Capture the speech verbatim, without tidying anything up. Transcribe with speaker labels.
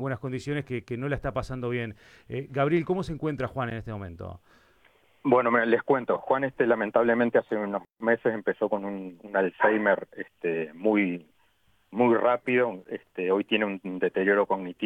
Speaker 1: buenas condiciones, que, que no la está pasando bien. Eh, Gabriel, ¿cómo se encuentra Juan en este momento?
Speaker 2: Bueno, me- les cuento, Juan este lamentablemente hace unos meses empezó con un, un Alzheimer este muy muy rápido, este hoy tiene un deterioro cognitivo